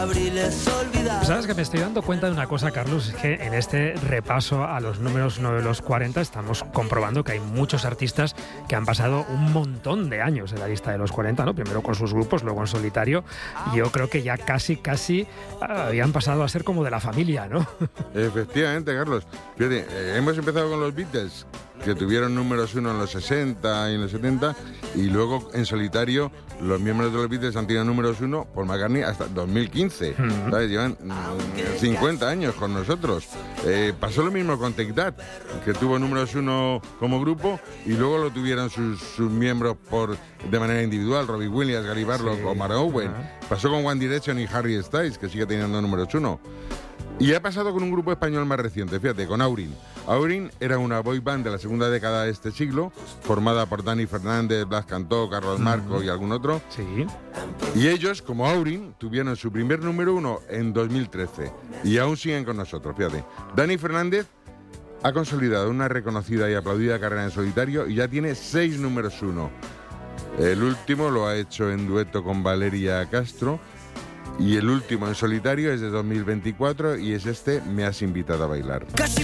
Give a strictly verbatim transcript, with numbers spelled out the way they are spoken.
¿Sabes que me estoy dando cuenta de una cosa, Carlos? Es que en este repaso a los números uno de los cuarenta estamos comprobando que hay muchos artistas que han pasado un montón de años en la lista de los cuarenta, ¿no? Primero con sus grupos, luego en solitario. Y yo creo que ya casi, casi habían pasado a ser como de la familia, ¿no? Efectivamente, Carlos. Fíjate, eh, hemos empezado con los Beatles, que tuvieron números uno en los sesenta y en los setenta, y luego en solitario los miembros de los Beatles han tenido números uno por McCartney hasta dos mil quince. Uh-huh. ¿Sabes? Llevan mm, cincuenta años con nosotros. Eh, pasó lo mismo con Take That, que tuvo números uno como grupo y luego lo tuvieron sus, sus miembros por de manera individual, Robbie Williams, Gary Barlow, sí, o Mark Owen. Uh-huh. Pasó con One Direction y Harry Styles, que sigue teniendo números uno. Y ha pasado con un grupo español más reciente, fíjate, con Aurin. Aurin era una boy band de la segunda década de este siglo, formada por Dani Fernández, Blas Cantó, Carlos Marco mm. y algún otro. Sí. Y ellos, como Aurin, tuvieron su primer número uno en dos mil trece y aún siguen con nosotros, fíjate. Dani Fernández ha consolidado una reconocida y aplaudida carrera en solitario y ya tiene seis números uno. El último lo ha hecho en dueto con Valeria Castro. Y el último en solitario es de dos mil veinticuatro y es este Me has invitado a bailar.